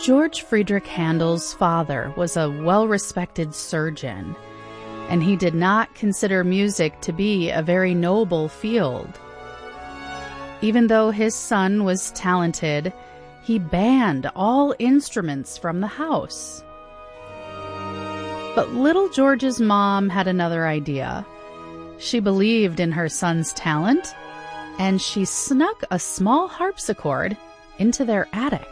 George Friedrich Handel's father was a well-respected surgeon, and he did not consider music to be a very noble field. Even though his son was talented, he banned all instruments from the house. But little George's mom had another idea. She believed in her son's talent, and she snuck a small harpsichord into their attic.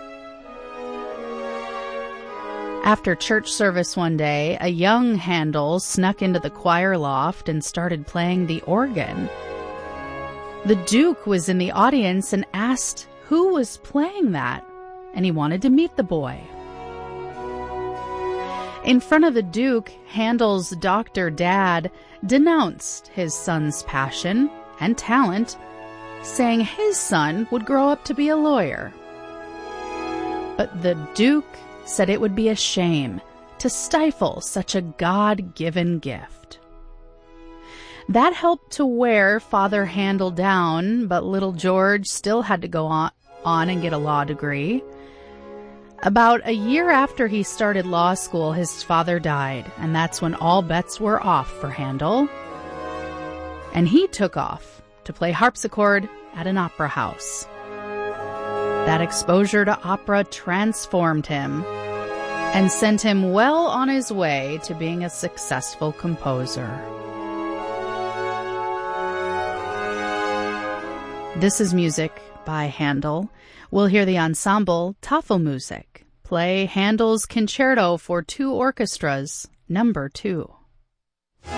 After church service one day, a young Handel snuck into the choir loft and started playing the organ. The Duke was in the audience and asked who was playing that, and he wanted to meet the boy. In front of the Duke, Handel's doctor dad denounced his son's passion and talent, saying his son would grow up to be a lawyer. But the Duke said it would be a shame to stifle such a God-given gift. That helped to wear Father Handel down, but little George still had to go on and get a law degree. About a year after he started law school, his father died, and that's when all bets were off for Handel. And he took off to play harpsichord at an opera house. That exposure to opera transformed him and sent him well on his way to being a successful composer. This is music by Handel. We'll hear the ensemble Tafelmusik play Handel's Concerto for Two Orchestras, No. 2.